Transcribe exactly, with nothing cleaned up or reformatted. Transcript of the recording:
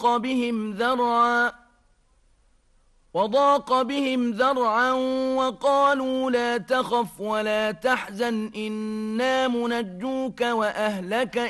وضاق بهم ذرعا وضاق بهم ذرعا وقالوا لا تخف ولا تحزن إنا منجوك وأهلك